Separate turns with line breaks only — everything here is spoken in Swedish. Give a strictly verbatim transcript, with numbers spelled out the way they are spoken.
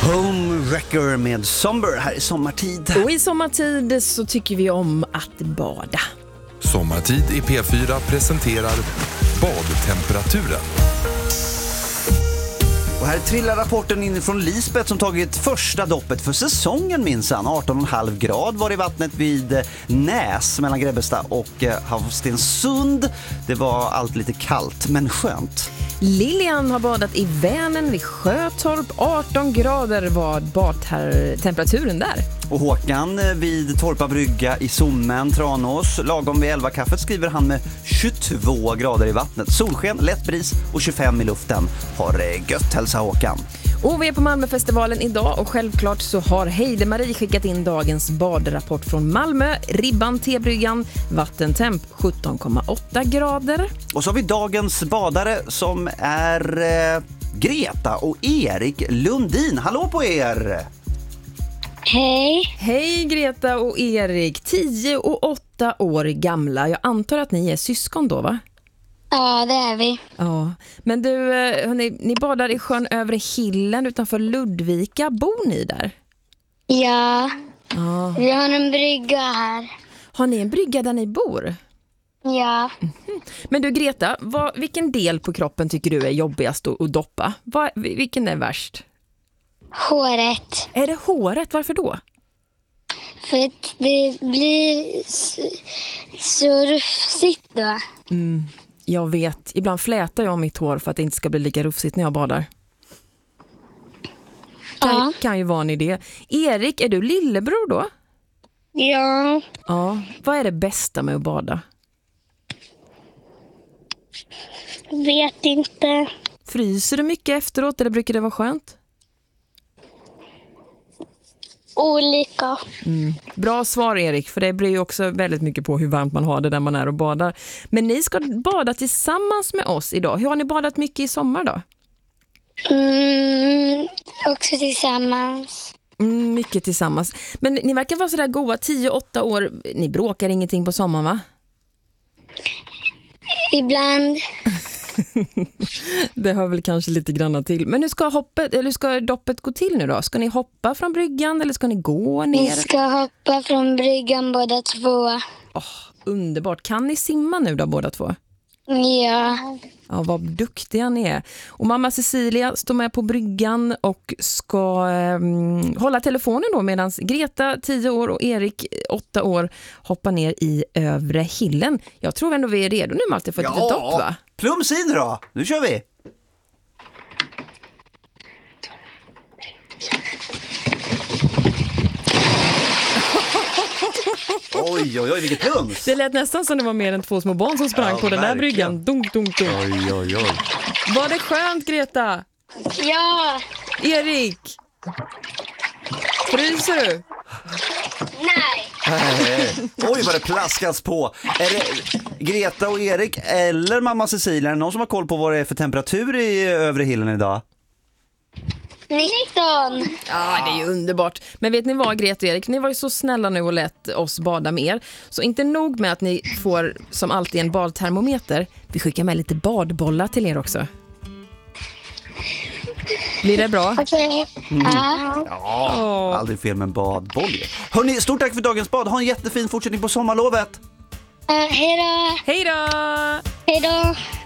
Homewrecker med Somber här i sommartid.
Och i sommartid så tycker vi om att bada.
Sommartid i P fyra presenterar badtemperaturen.
Och här trillar rapporten in från Lisbeth som tagit första doppet för säsongen minsann. arton komma fem grad var i vattnet vid Näs mellan Grebbestad och Havstensund. Det var allt lite kallt men skönt.
Lilian har badat i Vänern vid Sjötorp. arton grader var badtemperaturen där.
Och Håkan vid Torpa brygga i Sommen, Tranås. Lagom vid elva kaffet skriver han med tjugotvå grader i vattnet. Solsken, lätt bris och tjugofem i luften. Har det gött, hälsa Håkan.
Och vi är på Malmöfestivalen idag och självklart så har Heide-Marie skickat in dagens badrapport från Malmö. Ribban, T-bryggan, vattentemp sjutton komma åtta grader.
Och så har vi dagens badare som är eh, Greta och Erik Lundin. Hallå på er!
Hej.
Hej Greta och Erik, tio och åtta år gamla. Jag antar att ni är syskon då, va?
Ja, det är vi.
Ja, men du, hörni, ni badar i sjön Övre Hillen utanför Ludvika. Bor ni där?
Ja,
Ja.
vi har en brygga här.
Har ni en brygga där ni bor?
Ja,
Men du Greta, vad, vilken del på kroppen tycker du är jobbigast att, att doppa? Vad, vilken är värst?
håret.
Är det håret? Varför då?
För att det blir så, så rufsigt då.
Jag vet, ibland flätar jag mitt hår för att det inte ska bli lika rufsigt när jag badar. Kan,
Ja.
kan ju vara en idé. Erik, är du lillebror då?
Ja,
Ja. Vad är det bästa med att bada?
vet inte.
Fryser du mycket efteråt eller brukar det vara skönt?
Olika.
Bra svar Erik, för det beror ju också väldigt mycket på hur varmt man har det där man är och badar. Men ni ska bada tillsammans med oss idag. Hur har ni badat mycket i sommar då?
Mm, också tillsammans.
Mm, mycket tillsammans. Men ni verkar vara sådär goa, tio åtta år. Ni bråkar ingenting på sommaren, va?
Ibland.
Det hör väl kanske lite grann till. Men hur ska hoppet, eller hur ska doppet gå till nu då? Ska ni hoppa från bryggan eller ska ni gå
Vi
ner?
ska hoppa från bryggan båda två.
Åh, underbart. Kan ni simma nu då båda två?
Ja,
Ja, vad duktiga ni är. Och mamma Cecilia står med på bryggan och ska eh, hålla telefonen då medan Greta, tio år och Erik, åtta år, hoppar ner i Övre Hillen. Jag tror ändå vi är redo nu, Malte, för ett litet dopp, va?
Plums in då. Nu kör vi. Oj, oj, oj, vilket plums.
Det lät nästan som det var mer än två små barn som sprang
Ja,
på den där
verkligen.
bryggan. Dunk, dunk, dunk.
Oj, oj, oj.
Var det skönt, Greta?
ja,
Erik? Fryser du?
nej.
Eh, Oj, vad det plaskas på. Är det Greta och Erik eller mamma Cecilia? Är det någon som har koll på vad det är för temperatur i Övre Hillen idag?
nitton.
Ja, det är ju underbart. Men vet ni vad, Greta och Erik? Ni var ju så snälla nu och lät oss bada med er. Så inte nog med att ni får som alltid en badtermometer. Vi skickar med lite badbollar till er också. Blir det bra?
Okej. Ja.
Ja, aldrig fel med en badboll. Hörrni, stort tack för dagens bad. Ha en jättefin fortsättning på sommarlovet.
Uh, hej då.
Hej då!
Hej då.